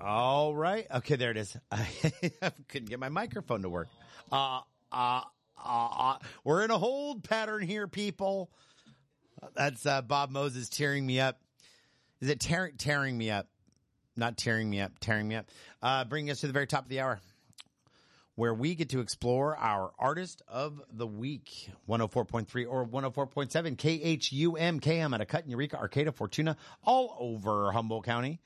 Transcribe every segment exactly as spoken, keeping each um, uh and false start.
All right. Okay, there it is. I couldn't get my microphone to work. Uh, uh, uh, uh, we're in a hold pattern here, people. That's uh, Bob Moses tearing me up. Is it tear- tearing me up? Not tearing me up, tearing me up. Uh, bringing us to the very top of the hour, where we get to explore our Artist of the Week. one oh four point three or one oh four point seven K H U M K M at a cut in Eureka, Arcata, Fortuna, all over Humboldt County.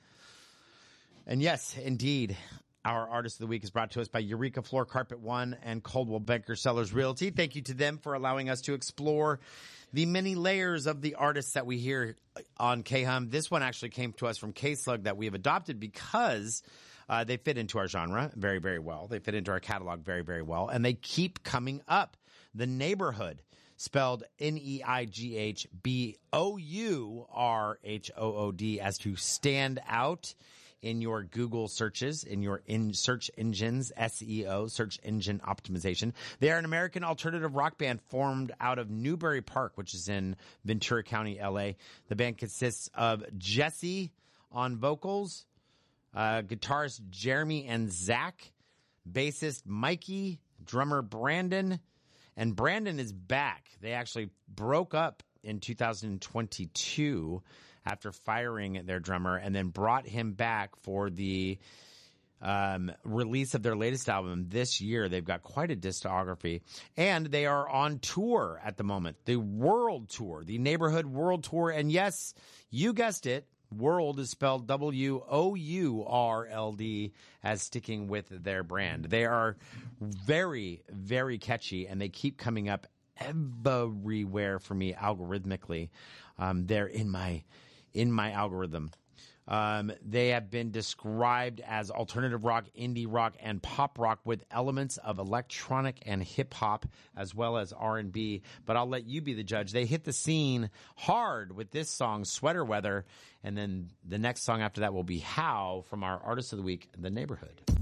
And yes, indeed, our Artist of the Week is brought to us by Eureka Floor Carpet One and Coldwell Banker Sellers Realty. Thank you to them for allowing us to explore the many layers of the artists that we hear on K-Hum. This one actually came to us from K-Slug that we have adopted because uh, they fit into our genre very, very well. They fit into our catalog very, very well. And they keep coming up. The Neighborhood, spelled N E I G H B O U R H O O D, as to stand out in your Google searches, in your in search engines, S E O, search engine optimization. They are an American alternative rock band formed out of Newbury Park, which is in Ventura County, L A. The band consists of Jesse on vocals, uh, guitarist Jeremy and Zach, bassist Mikey, drummer Brandon, and Brandon is back. They actually broke up in two thousand twenty-two after firing their drummer, and then brought him back for the um, release of their latest album this year. They've got quite a discography, and they are on tour at the moment. The World Tour, the Neighborhood World Tour. And yes, you guessed it, World is spelled W O U R L D, as sticking with their brand. They are very, very catchy, and they keep coming up everywhere for me algorithmically. Um, they're in my, in my algorithm. Um, they have been described as alternative rock, indie rock, and pop rock with elements of electronic and hip hop, as well as R and B. But I'll let you be the judge. They hit the scene hard with this song, Sweater Weather. And then the next song after that will be How, from our Artist of the Week, The Neighborhood.